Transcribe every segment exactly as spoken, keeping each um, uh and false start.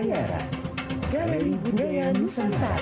Mutiara Galeri Budaya Nusantara.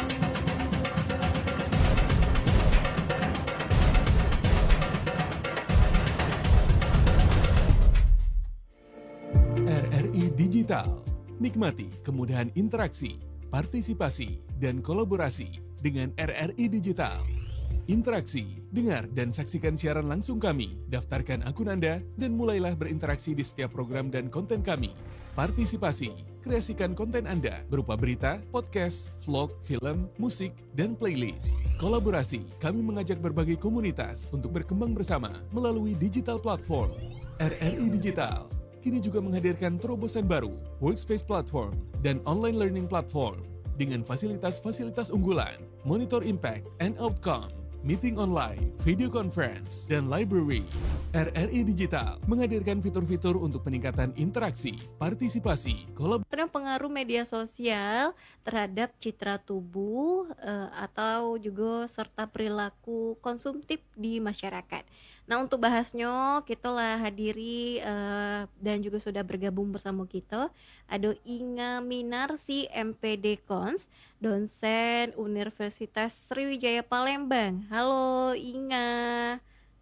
R R I Digital. Nikmati kemudahan interaksi, partisipasi, dan kolaborasi dengan R R I Digital. Interaksi, dengar dan saksikan siaran langsung kami, daftarkan akun Anda, dan mulailah berinteraksi di setiap program dan konten kami. Partisipasi, kreasikan konten Anda berupa berita, podcast, vlog, film, musik, dan playlist. Kolaborasi, kami mengajak berbagai komunitas untuk berkembang bersama melalui digital platform. R R I Digital kini juga menghadirkan terobosan baru, workspace platform, dan online learning platform dengan fasilitas-fasilitas unggulan, monitor impact and outcome, meeting online, video conference, dan library. R R I Digital menghadirkan fitur-fitur untuk peningkatan interaksi, partisipasi, kolaborasi. Karena pengaruh media sosial terhadap citra tubuh eh, atau juga serta perilaku konsumtif di masyarakat. Nah, untuk bahasnya kita lah hadiri eh, dan juga sudah bergabung bersama kita ada Inga Minarsi M P D Cons, dosen Universitas Sriwijaya Palembang. Halo Inga.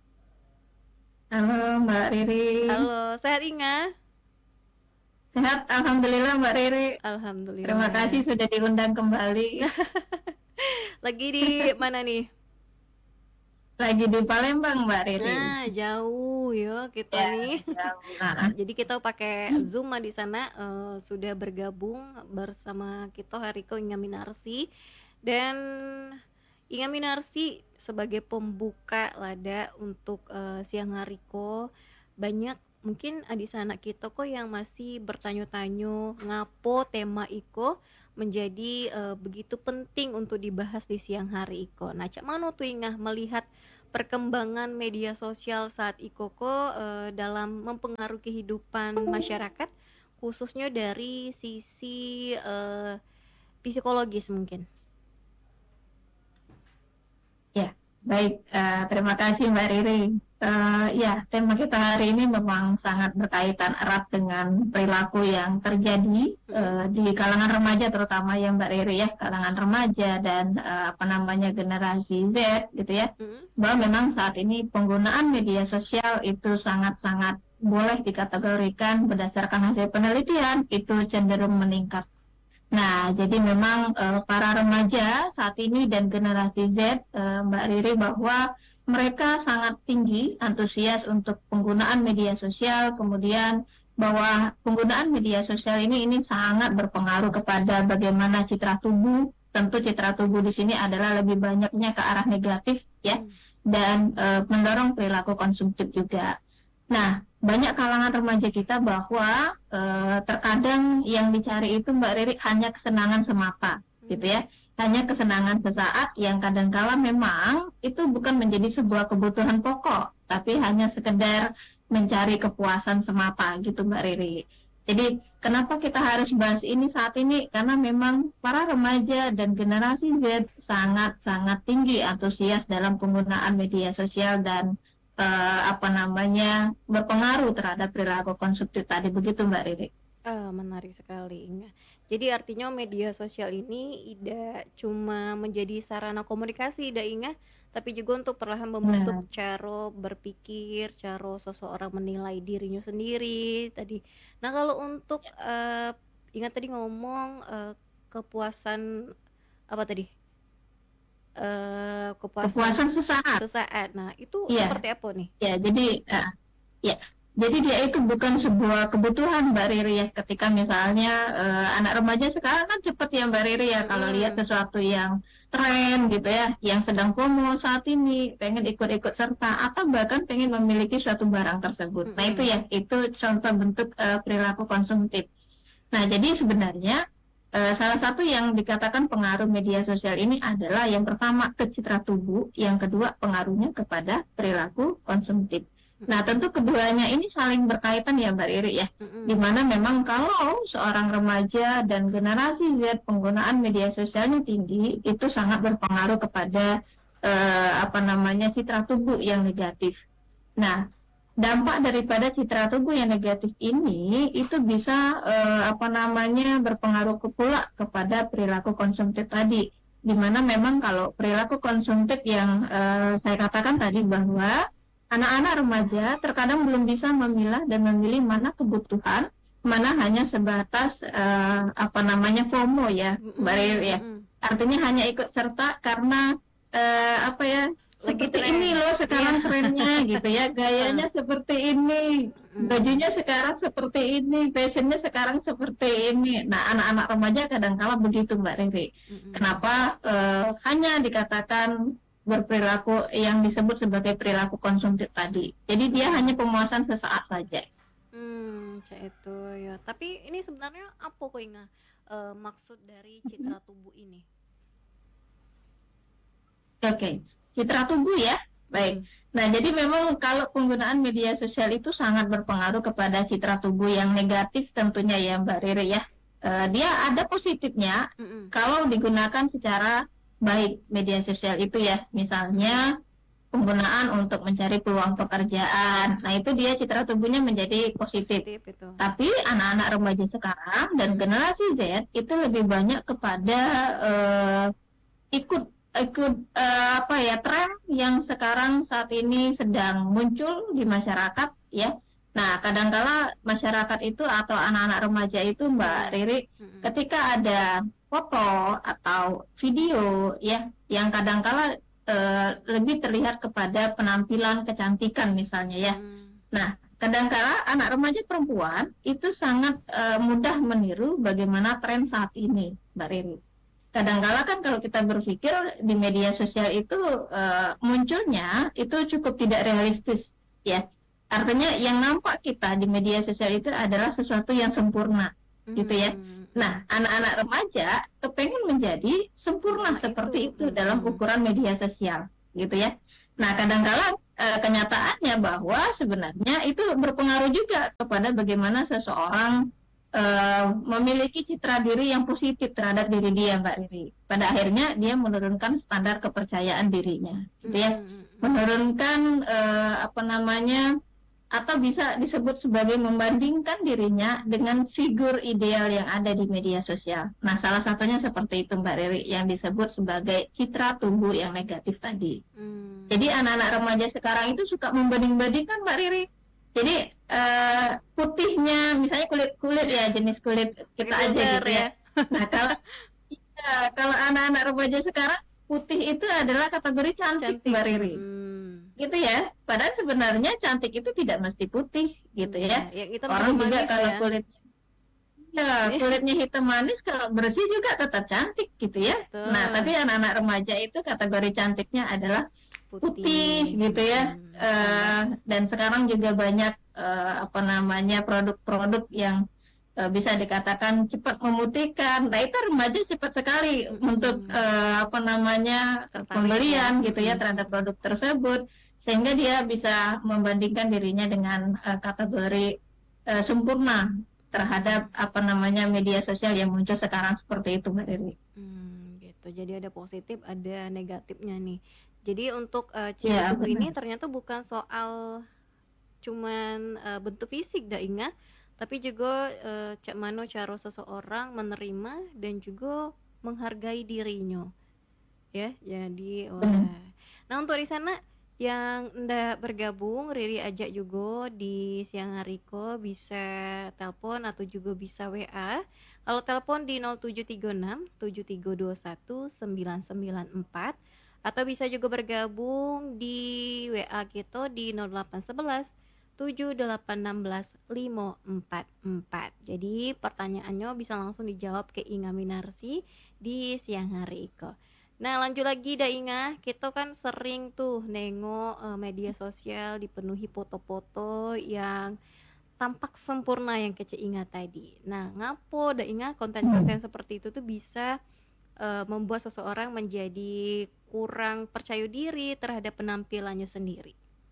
Halo Mbak Riri. Halo, sehat Inga? Sehat, Alhamdulillah Mbak Riri. Alhamdulillah. Terima kasih sudah diundang kembali. Lagi di mana nih? Lagi di Palembang Mbak Riri. Nah, jauh ya kita Ya, nih. jauh. Nah, Jadi kita pakai Zoom di sana eh, sudah bergabung bersama kita Hariko Inga Minarsi dan Inga Minarsi sebagai pembuka lada untuk uh, siang hari ko. Banyak mungkin adik anak kita kok yang masih bertanya-tanya ngapo tema iko menjadi uh, begitu penting untuk dibahas di siang hari iko. Nah, cak mana tuh Inga melihat perkembangan media sosial saat iko ko uh, dalam mempengaruhi kehidupan masyarakat khususnya dari sisi uh, psikologis mungkin. ya, baik. Uh, terima kasih Mbak Riri. Uh, ya, tema kita hari ini memang sangat berkaitan erat dengan perilaku yang terjadi uh, di kalangan remaja, terutama ya Mbak Riri ya, kalangan remaja dan uh, apa namanya generasi Z, gitu ya. Bahwa memang saat ini penggunaan media sosial itu sangat-sangat boleh dikategorikan berdasarkan hasil penelitian itu cenderung meningkat. Nah, jadi memang uh, para remaja saat ini dan generasi Z, uh, Mbak Riri, bahwa mereka sangat tinggi antusias untuk penggunaan media sosial, kemudian bahwa penggunaan media sosial ini ini sangat berpengaruh kepada bagaimana citra tubuh. Tentu citra tubuh di sini adalah lebih banyaknya ke arah negatif ya, dan uh, mendorong perilaku konsumtif juga. Nah, banyak kalangan remaja kita bahwa eh, terkadang yang dicari itu Mbak Riri hanya kesenangan semata, gitu ya, hanya kesenangan sesaat yang kadangkala memang itu bukan menjadi sebuah kebutuhan pokok, tapi hanya sekedar mencari kepuasan semata, gitu Mbak Riri. Jadi kenapa kita harus bahas ini saat ini? Karena memang para remaja dan generasi Z sangat-sangat tinggi antusias dalam penggunaan media sosial dan Uh, apa namanya berpengaruh terhadap perilaku konsumtif tadi, begitu Mbak Riri. Ah, menarik sekali Inga. Jadi artinya media sosial ini tidak cuma menjadi sarana komunikasi dah Inga, tapi juga untuk perlahan membentuk Nah, cara berpikir, cara seseorang menilai dirinya sendiri tadi. Nah, kalau untuk eh, Inga tadi ngomong eh, kepuasan apa tadi? Eh, kepuasan kepuasan sesaat. sesaat. Nah, itu Iya, seperti apa nih? ya. Jadi, uh, ya. Jadi dia itu bukan sebuah kebutuhan Mbak Riri ya. Ketika misalnya uh, anak remaja sekarang kan cepet ya Mbak Riri ya, kalau lihat Hmm. sesuatu yang tren gitu ya, yang sedang promo saat ini, pengen ikut-ikut serta atau bahkan pengen memiliki suatu barang tersebut. Nah itu Mm-mm. ya, itu contoh bentuk uh, perilaku konsumtif. Nah jadi sebenarnya uh, salah satu yang dikatakan pengaruh media sosial ini adalah yang pertama ke citra tubuh, yang kedua pengaruhnya kepada perilaku konsumtif. Nah, tentu keduanya ini saling berkaitan ya Mbak Riri ya, Mm-mm. di mana memang kalau seorang remaja dan generasi Z penggunaan media sosialnya tinggi, itu sangat berpengaruh kepada eh, apa namanya citra tubuh yang negatif. Nah, dampak daripada citra tubuh yang negatif ini itu bisa eh, apa namanya berpengaruh ke pula kepada perilaku konsumtif tadi, di mana memang kalau perilaku konsumtif yang eh, saya katakan tadi bahwa anak-anak remaja terkadang belum bisa memilah dan memilih mana kebutuhan, mana hanya sebatas eh, apa namanya FOMO ya, Mbak Riri ya. Artinya hanya ikut serta karena eh, apa ya, Lagi seperti tren. ini loh sekarang Iya. trennya gitu ya, gayanya seperti ini, bajunya sekarang seperti ini, fashionnya sekarang seperti ini. Nah, anak-anak remaja kadang-kala begitu Mbak Riri. Mm-mm. Kenapa eh, hanya dikatakan berperilaku yang disebut sebagai perilaku konsumtif tadi. Jadi dia hanya pemuasan sesaat saja. Hmm, cak itu ya. Tapi ini sebenarnya apa kok Inga eh, maksud dari citra tubuh ini? Oke, citra tubuh ya. Baik. Nah, jadi memang kalau penggunaan media sosial itu sangat berpengaruh kepada citra tubuh yang negatif tentunya ya Mbak Riri ya. Eh, dia ada positifnya Mm-mm. kalau digunakan secara baik media sosial itu ya. Misalnya penggunaan untuk mencari peluang pekerjaan. Nah, itu dia citra tubuhnya menjadi positif. Positif itu. Tapi anak-anak remaja sekarang dan generasi Z itu lebih banyak kepada eh, ikut ikut eh, apa ya tren yang sekarang saat ini sedang muncul di masyarakat ya. Nah, kadangkala masyarakat itu atau anak-anak remaja itu Mbak Riri, Mm-mm. ketika ada foto atau video ya yang kadangkala eh, lebih terlihat kepada penampilan kecantikan misalnya ya. Hmm. Nah, kadangkala anak remaja perempuan itu sangat eh, mudah meniru bagaimana tren saat ini, Mbak Riri. Kadangkala kan kalau kita berpikir di media sosial itu eh, munculnya itu cukup tidak realistis, ya. Artinya yang nampak kita di media sosial itu adalah sesuatu yang sempurna, gitu ya. Hmm. Nah, anak-anak remaja kepengen menjadi sempurna Nah, seperti itu. itu dalam Mm-mm. ukuran media sosial, gitu ya. Nah, kadangkala eh, kenyataannya bahwa sebenarnya itu berpengaruh juga kepada bagaimana seseorang eh, memiliki citra diri yang positif terhadap diri dia, Mbak Riri. Pada akhirnya dia menurunkan standar kepercayaan dirinya, gitu ya. Mm-mm. Menurunkan eh, apa namanya atau bisa disebut sebagai membandingkan dirinya dengan figur ideal yang ada di media sosial. Nah, salah satunya seperti itu Mbak Riri yang disebut sebagai citra tubuh yang negatif tadi. Hmm. Jadi anak-anak remaja sekarang itu suka membanding-bandingkan Mbak Riri. Jadi eh, putihnya, misalnya kulit-kulit ya, jenis kulit kita Pakai aja filter gitu ya. Nah, kalau ya, kalau anak-anak remaja sekarang putih itu adalah kategori cantik, Cantik. Mbak Riri. Hmm. Gitu ya. Padahal sebenarnya cantik itu tidak mesti putih gitu ya. Yang hitam Orang itu juga manis kalau ya. kulitnya ya, kulitnya hitam manis kalau bersih juga tetap cantik gitu ya. Betul. Nah, tapi anak-anak remaja itu kategori cantiknya adalah putih gitu ya. Hmm. Eh, dan sekarang juga banyak eh, apa namanya produk-produk yang eh, bisa dikatakan cepat memutihkan. Nah, itu remaja cepat sekali Mm-mm. untuk eh, apa namanya Tertarik pembelian ya. gitu ya Mm-mm. terhadap produk tersebut, sehingga dia bisa membandingkan dirinya dengan eh, kategori eh, sempurna terhadap apa namanya media sosial yang muncul sekarang seperti itu, Mbak Riri. Hmm, gitu. Jadi ada positif, ada negatifnya nih. Jadi untuk uh, Ya, citra tubuh ini benar. ternyata bukan soal cuman uh, bentuk fisik dah Inga, tapi juga uh, cak mano cara seseorang menerima dan juga menghargai dirinya. Ya, jadi wah. Benar. Nah, untuk di sana yang ndak bergabung, Riri ajak juga di siang hari ko bisa telepon atau juga bisa W A. Kalau telepon di nol tujuh tiga enam tujuh tiga dua satu sembilan sembilan empat atau bisa juga bergabung di W A kita di nol delapan satu satu tujuh delapan enam lima empat empat. Jadi pertanyaannya bisa langsung dijawab ke Inga Minarsi di siang hari ko. Nah, lanjut lagi dah Inga, kita kan sering tuh nengok uh, media sosial dipenuhi foto-foto yang tampak sempurna yang kece Inga tadi. Nah, ngapo dah Inga konten-konten seperti itu tuh bisa uh, membuat seseorang menjadi kurang percaya diri terhadap penampilannya sendiri.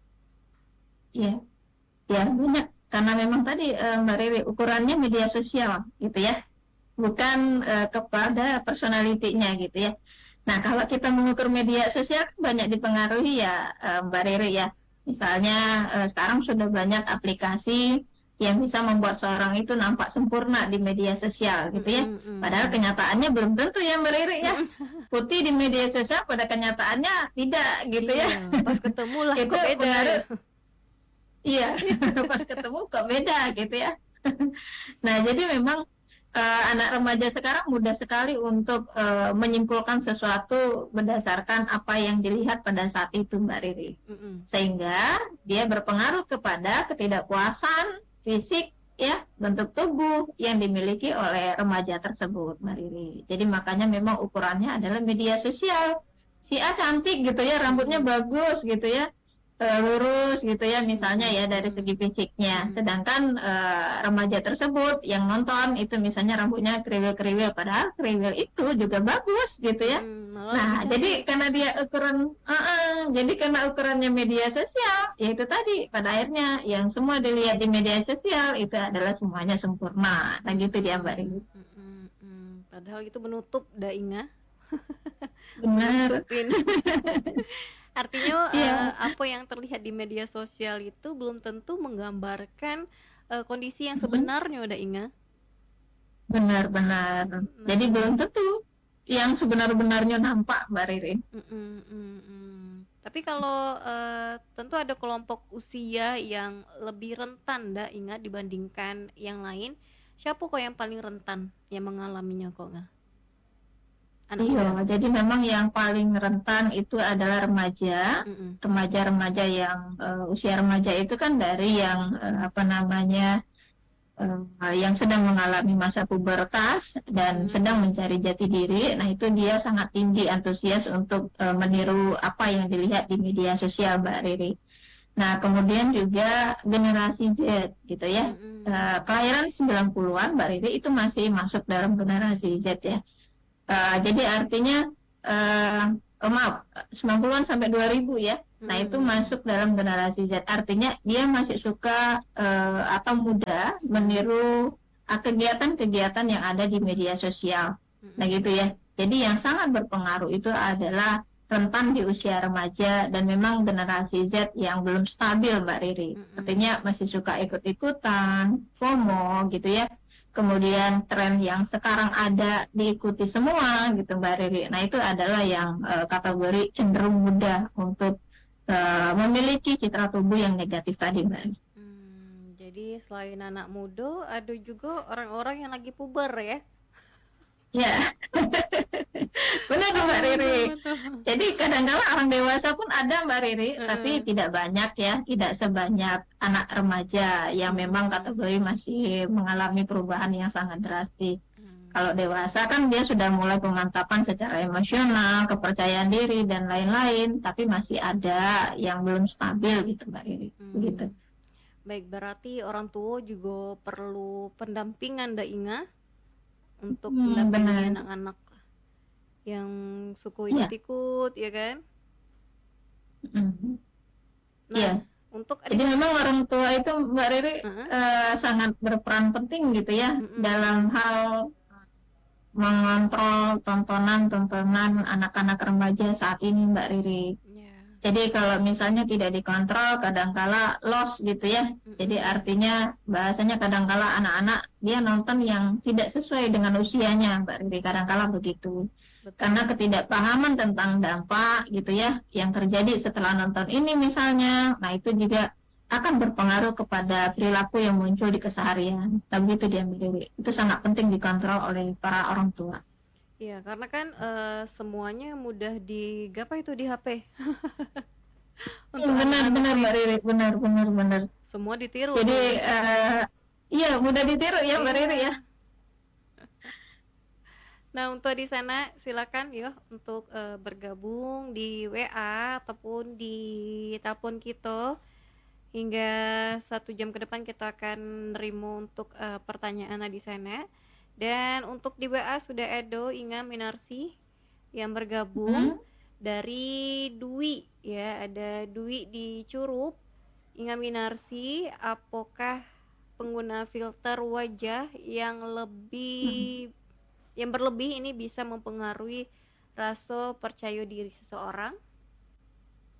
Ya, ya banyak karena memang tadi eh, Mbak Riri ukurannya media sosial gitu ya, bukan eh, kepada personalitinya gitu ya. Nah, kalau kita mengukur media sosial kan banyak dipengaruhi ya eh, Mbak Riri ya Misalnya eh, sekarang sudah banyak aplikasi yang bisa membuat seorang itu nampak sempurna di media sosial gitu ya. Mm, mm, Padahal mm. kenyataannya belum tentu ya Mbak Riri ya. Putih di media sosial pada kenyataannya tidak gitu ya. Iya, pas ketemu lah Itu kok beda. pengaruh. Iya, pas ketemu kok beda gitu ya. Nah, jadi memang eh, anak remaja sekarang mudah sekali untuk eh, menyimpulkan sesuatu berdasarkan apa yang dilihat pada saat itu, Mbak Riri. Mm-mm. Sehingga dia berpengaruh kepada ketidakpuasan fisik ya, bentuk tubuh yang dimiliki oleh remaja tersebut, Mbak Riri. Jadi makanya memang ukurannya adalah media sosial. Si A cantik gitu ya, rambutnya bagus gitu ya, eh, lurus gitu ya misalnya ya dari segi fisiknya. Sedangkan eh, remaja tersebut yang nonton itu misalnya rambutnya kriwil-kriwil, padahal kriwil itu juga bagus gitu ya. Hmm, malah Nah, lebih jadi cantik. karena dia ukuran, uh-uh, jadi karena ukurannya media sosial, yaitu tadi pada akhirnya yang semua dilihat di media sosial itu adalah semuanya sempurna. Nah, gitu dia Mbak Rini. Mm-mm, mm. Padahal itu menutup dainga, Benar. menutupin. Artinya Iya. eh, apa yang terlihat di media sosial itu belum tentu menggambarkan eh, kondisi yang Mhm. sebenarnya udah Inga. Benar-benar. Nah. Jadi belum tentu yang sebenar-benarnya nampak Mbak Riri. Mm-mm, mm-mm. Tapi kalau eh, tentu ada kelompok usia yang lebih rentan dah Inga dibandingkan yang lain. Siapa kok yang paling rentan yang mengalaminya kok nggak? Anak Iya, muda. jadi memang yang paling rentan itu adalah remaja. Mm-mm. Remaja-remaja yang eh, usia remaja itu kan dari yang eh, apa namanya eh, yang sedang mengalami masa pubertas dan Hmm. sedang mencari jati diri. Nah, itu dia sangat tinggi antusias untuk eh, meniru apa yang dilihat di media sosial, Mbak Riri. Nah, kemudian juga generasi Z gitu ya. Mm-mm. Eh, kelahiran sembilan puluhan Mbak Riri itu masih masuk dalam generasi Z ya. Eh, jadi artinya eh oh, maaf sembilan puluhan sampai dua ribu ya. Nah, itu Mm-mm. masuk dalam generasi Z. Artinya dia masih suka eh, atau mudah meniru ah, kegiatan-kegiatan yang ada di media sosial. Nah, gitu ya. Jadi yang sangat berpengaruh itu adalah rentan di usia remaja dan memang generasi Z yang belum stabil, Mbak Riri. Mm-mm. Artinya masih suka ikut-ikutan, FOMO gitu ya. Kemudian tren yang sekarang ada diikuti semua gitu Mbak Riri. Nah, itu adalah yang eh, kategori cenderung mudah untuk eh, memiliki citra tubuh yang negatif tadi Mbak Riri. Hmm, jadi selain anak muda, ada juga orang-orang yang lagi puber ya. Ya, benar tuh Mbak Riri. Jadi kadang-kala orang dewasa pun ada Mbak Riri, Mm-mm. tapi tidak banyak ya, tidak sebanyak anak remaja yang memang kategori masih mengalami perubahan yang sangat drastis. Hmm. Kalau dewasa kan dia sudah mulai pemantapan secara emosional, kepercayaan diri dan lain-lain, tapi masih ada yang belum stabil gitu Mbak Riri. Hmm. Begitu. Baik, berarti orang tua juga perlu pendampingan dah Inga untuk Hmm, mendampingi benar. anak-anak yang suka Iya. ikut-ikut ya kan. Mhm. Nah, Iya. untuk Jadi adik memang orang tua itu Mbak Riri Heeh. eh, sangat berperan penting gitu ya Mm-mm. dalam hal mengontrol tontonan-tontonan anak-anak remaja saat ini Mbak Riri. ya. Jadi kalau misalnya tidak dikontrol kadangkala loss gitu ya. Mm-mm. Jadi artinya bahasanya kadangkala anak-anak dia nonton yang tidak sesuai dengan usianya Mbak Riri, kadangkala begitu. Betul. Karena ketidakpahaman tentang dampak gitu ya yang terjadi setelah nonton ini misalnya, nah itu juga akan berpengaruh kepada perilaku yang muncul di keseharian. Nah, begitu dia Mbak Riri. Itu sangat penting dikontrol oleh para orang tua. Iya, karena kan eh, semuanya mudah digapai itu di H P. Untuk Benar anak-anak benar ini, Mbak Riri, benar benar benar. semua ditiru. Jadi eh, iya mudah ditiru ya Mbak Iya. Riri ya. Nah, untuk di sana silakan ya untuk eh, bergabung di W A ataupun di telepon kita. Hingga satu jam ke depan kita akan nerima untuk eh, pertanyaan di sana. Dan untuk di W A sudah ada Inga Minarsi yang bergabung Hmm. dari Dwi ya, ada Dwi di Curup. Inga Minarsi, apakah pengguna filter wajah yang lebih yang berlebih ini bisa mempengaruhi rasa percaya diri seseorang?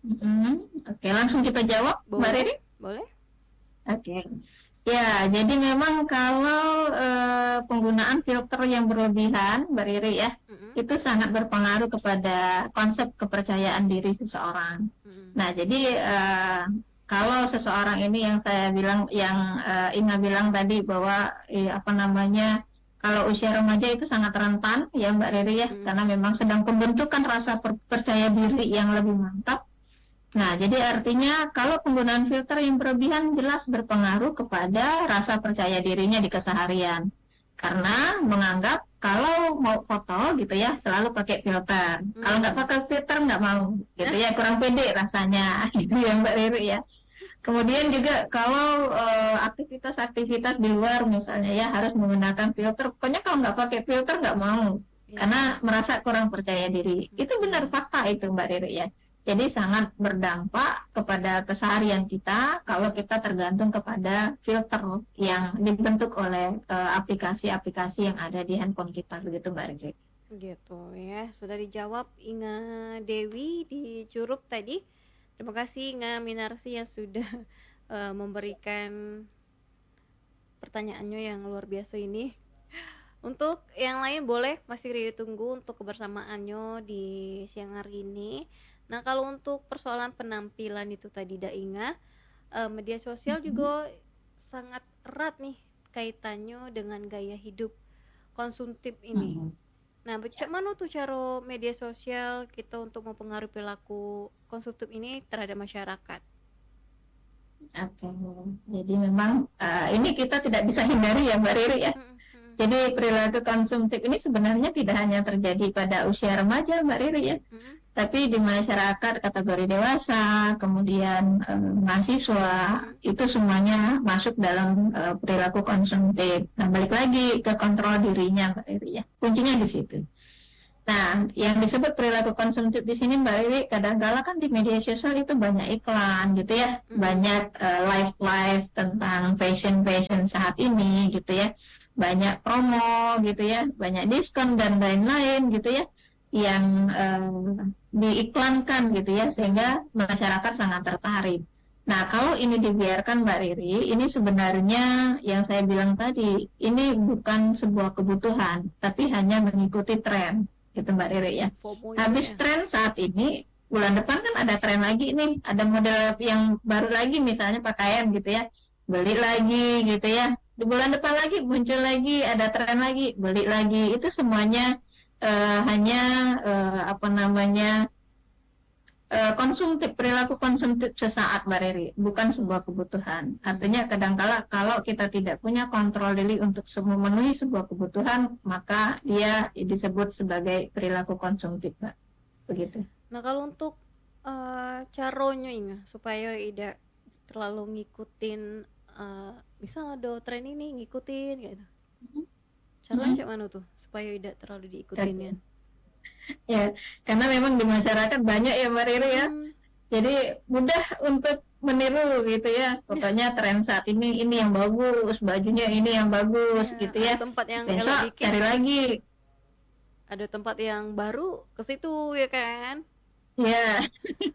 Mm-mm. Oke, langsung kita jawab, Mbak Boleh, Riri. boleh. Oke. Ya, jadi memang kalau eh, penggunaan filter yang berlebihan, Mbak Riri ya, Mm-mm, itu sangat berpengaruh kepada konsep kepercayaan diri seseorang. mm-mm, Nah, jadi eh, kalau seseorang ini yang saya bilang, yang eh, Inga bilang tadi bahwa eh, apa namanya, kalau usia remaja itu sangat rentan, ya Mbak Riri ya, mm-mm, karena memang sedang pembentukan rasa per- percaya diri yang lebih mantap. Nah, jadi artinya kalau penggunaan filter yang berlebihan jelas berpengaruh kepada rasa percaya dirinya di keseharian. Karena menganggap kalau mau foto gitu ya, selalu pakai filter. Kalau nggak mm. pakai filter nggak mau, gitu ya, kurang pede rasanya, gitu ya Mbak Riri ya. Kemudian juga kalau eh, aktivitas-aktivitas di luar misalnya ya harus menggunakan filter. Pokoknya kalau nggak pakai filter nggak mau, Ya. karena merasa kurang percaya diri. Itu benar Mm-mm. fakta itu Mbak Riri ya. Jadi sangat berdampak kepada keseharian kita kalau kita tergantung kepada filter yang dibentuk oleh eh, aplikasi-aplikasi yang ada di handphone kita, begitu Mbak Riri. Gitu ya, sudah dijawab Inga Dewi di Curup tadi. Terima kasih Inga Minarsi yang sudah eh, memberikan pertanyaannya yang luar biasa ini. Untuk yang lain boleh masih ditunggu untuk kebersamaannya di siang hari ini. Nah, kalau untuk persoalan penampilan itu tadi Dak Inga, eh, media sosial juga sangat erat nih kaitannya dengan gaya hidup konsumtif ini. Hmm. Nah, bagaimana tuh cara media sosial kita untuk mempengaruhi perilaku konsumtif ini terhadap masyarakat? Oke, jadi memang eh, ini kita tidak bisa hindari ya Mbak Riri ya. Mm, mm, Jadi perilaku konsumtif ini sebenarnya tidak hanya terjadi pada usia remaja Mbak Riri ya, mm, tapi di masyarakat kategori dewasa, kemudian eh, mahasiswa, itu semuanya masuk dalam eh, perilaku konsumtif. Nah, balik lagi ke kontrol dirinya Mbak Riri ya. Kuncinya di situ. Nah, yang disebut perilaku konsumtif di sini Mbak Riri, kadang-kala kan di media sosial itu banyak iklan gitu ya, Hmm. banyak eh, live-live tentang fashion-fashion saat ini gitu ya, banyak promo gitu ya, banyak diskon dan lain-lain gitu ya, yang eh, diiklankan gitu ya, sehingga masyarakat sangat tertarik. Nah, kalau ini dibiarkan Mbak Riri, ini sebenarnya yang saya bilang tadi, ini bukan sebuah kebutuhan, tapi hanya mengikuti tren. Gitu Mbak Riri ya. FOMO Habis ya. tren saat ini, bulan depan kan ada tren lagi nih, ada model yang baru lagi misalnya pakaian gitu ya, beli lagi gitu ya. Di bulan depan lagi muncul lagi, ada tren lagi, beli lagi. Itu semuanya eh, hanya eh, apa namanya eh, konsumtif, perilaku konsumtif sesaat Mbak Riri, bukan sebuah kebutuhan. Artinya kadangkala kalau kita tidak punya kontrol diri untuk memenuhi sebuah kebutuhan, maka dia disebut sebagai perilaku konsumtif, Mbak. Begitu. Nah, kalau untuk eh, caranya Inga supaya tidak terlalu ngikutin, eh, misal ada tren ini ngikutin gitu. Caranya Mhm. cak mana tuh supaya tidak terlalu diikutin Oke. ya? Ya, karena memang di masyarakat banyak ya Mbak Riri ya. Hmm, Jadi mudah untuk meniru gitu ya. Pokoknya tren saat ini ini yang bagus, bajunya ini yang bagus ya, gitu ada ya. tempat yang elo Besok dikit, cari lagi. ada tempat yang baru ke situ ya kan? Ya.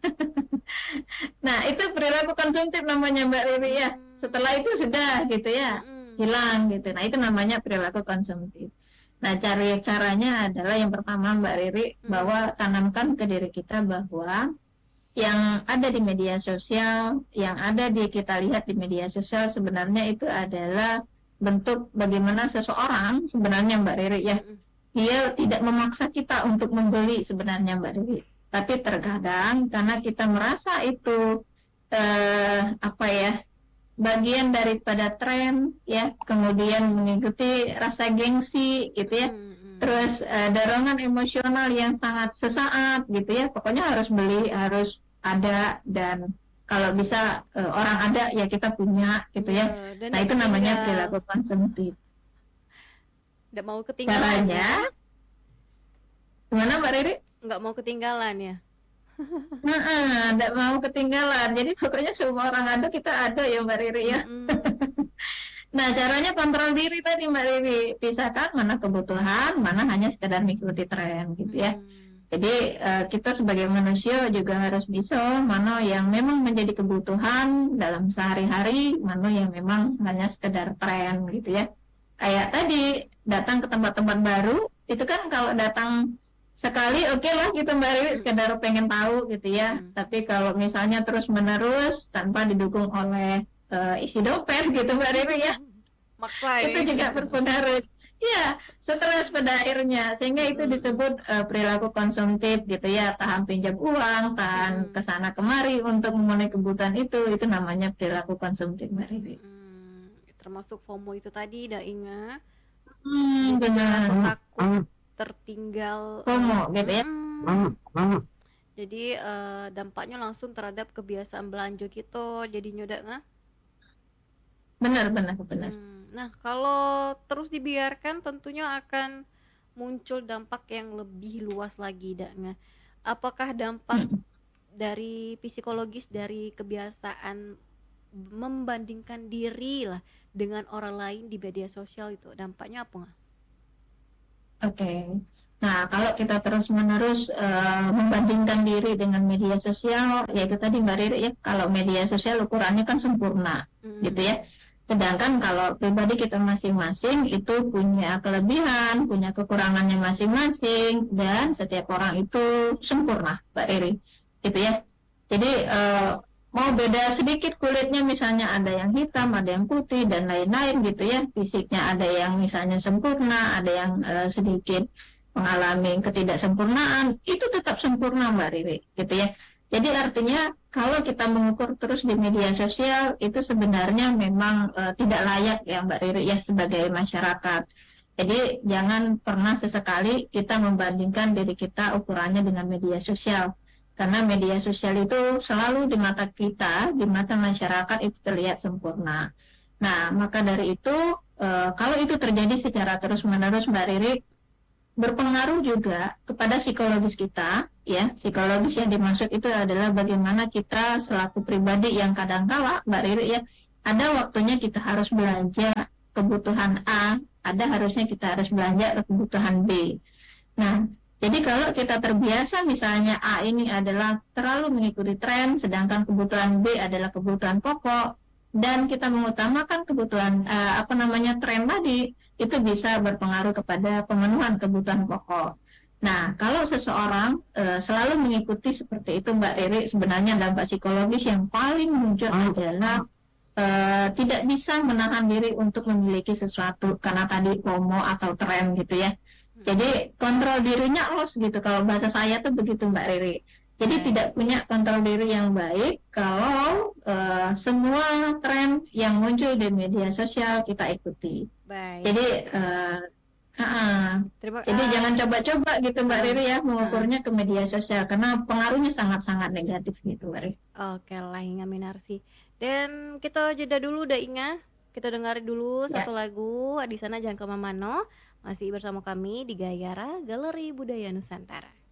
Nah, itu perilaku konsumtif namanya Mbak Riri ya. Hmm, Setelah itu sudah gitu ya, mm-mm, hilang gitu. Nah, itu namanya perilaku konsumtif. Nah, cara caranya adalah yang pertama Mbak Riri, Hmm. bahwa tanamkan ke diri kita bahwa yang ada di media sosial, yang ada di kita lihat di media sosial sebenarnya itu adalah bentuk bagaimana seseorang sebenarnya Mbak Riri ya, mm-mm. dia tidak memaksa kita untuk membeli sebenarnya Mbak Riri. Tapi terkadang karena kita merasa itu eh, apa ya, bagian daripada tren ya, kemudian mengikuti rasa gengsi gitu ya, Mm-mm. terus eh, dorongan emosional yang sangat sesaat gitu ya, pokoknya harus beli, harus ada, dan kalau bisa eh, orang ada ya kita punya gitu ya. Ya, dan Nah, tidak itu namanya ketinggal- perilaku konsumtif. tidak mau ketinggalan ya. Caranya gimana Mbak Riri? Nggak mau ketinggalan ya. Nah, tidak mau ketinggalan. Jadi pokoknya semua orang ada, kita ada ya Mbak Riri ya. Mm-mm. Nah, caranya kontrol diri tadi Mbak Riri. Pisahkan mana kebutuhan, mana hanya sekedar mengikuti tren gitu ya. Mm. Jadi uh, kita sebagai manusia juga harus bisa mana yang memang menjadi kebutuhan dalam sehari-hari, mana yang memang hanya sekedar tren gitu ya. Kayak tadi datang ke tempat-tempat baru, itu kan kalau datang sekali oke okay lah gitu Mbak Riwi, sekedar pengen tahu gitu ya. Hmm. Tapi kalau misalnya terus-menerus tanpa didukung oleh uh, isi dompet gitu Mbak Riwi ya, maksa itu juga berpengaruh. Ya, stres pada akhirnya, sehingga itu disebut uh, perilaku konsumtif gitu ya, tahan pinjam uang, tahan hmm. kesana kemari untuk memenuhi kebutuhan itu, itu namanya perilaku konsumtif Mbak Riwi. Hmm, termasuk FOMO itu tadi, Dainga. Hmm, benar. Takut tertinggal. FOMO gitu ya. Hmm. Jadi uh, dampaknya langsung terhadap kebiasaan belanja gitu, jadi nyodak nggak? Benar, benar, benar. Hmm. Nah, kalau terus dibiarkan tentunya akan muncul dampak yang lebih luas lagi, Daknya. Apakah dampak hmm. dari psikologis dari kebiasaan membandingkan diri lah dengan orang lain di media sosial itu, dampaknya apa nggak? Oke. Okay. Nah, kalau kita terus-menerus uh, membandingkan diri dengan media sosial, ya itu tadi Mbak Riri ya, kalau media sosial ukurannya kan sempurna, hmm. gitu ya. Sedangkan kalau pribadi kita masing-masing itu punya kelebihan, punya kekurangannya masing-masing, dan setiap orang itu sempurna, Mbak Riri, gitu ya. Jadi uh, mau beda sedikit kulitnya, misalnya ada yang hitam, ada yang putih, dan lain-lain gitu ya. Fisiknya ada yang misalnya sempurna, ada yang uh, sedikit mengalami ketidaksempurnaan, itu tetap sempurna Mbak Riri, gitu ya. Jadi artinya kalau kita mengukur terus di media sosial itu sebenarnya memang uh, tidak layak ya Mbak Riri ya sebagai masyarakat. Jadi jangan pernah sesekali kita membandingkan diri kita ukurannya dengan media sosial. Karena media sosial itu selalu di mata kita, di mata masyarakat itu terlihat sempurna. Nah, maka dari itu uh, kalau itu terjadi secara terus-menerus Mbak Riri, berpengaruh juga kepada psikologis kita, ya. Psikologis yang dimaksud itu adalah bagaimana kita selaku pribadi yang kadangkala, Mbak Riri ya, ada waktunya kita harus belanja kebutuhan A, ada harusnya kita harus belanja ke kebutuhan B. Nah, jadi kalau kita terbiasa misalnya A ini adalah terlalu mengikuti tren, sedangkan kebutuhan B adalah kebutuhan pokok, dan kita mengutamakan kebutuhan uh, apa namanya tren tadi, itu bisa berpengaruh kepada pemenuhan kebutuhan pokok. Nah, kalau seseorang uh, selalu mengikuti seperti itu Mbak Riri, sebenarnya dampak psikologis yang paling muncul hmm. adalah uh, tidak bisa menahan diri untuk memiliki sesuatu karena tadi FOMO atau tren gitu ya. Jadi kontrol dirinya loss gitu, kalau bahasa saya tuh begitu Mbak Riri. Jadi hmm. tidak punya kontrol diri yang baik kalau uh, semua tren yang muncul di media sosial kita ikuti. Baik. Jadi, uh, uh, Terima, jadi uh, jangan coba-coba gitu Mbak uh, Riri ya mengukurnya uh, ke media sosial karena pengaruhnya sangat-sangat negatif gitu Mbak Riri. Oke lah, Inga Minarsi. Dan kita jeda dulu dah Inga. Kita dengar dulu ya. Satu lagu. Di sana jangan kemana-mana. Masih bersama kami di Gayara Galeri Budaya Nusantara.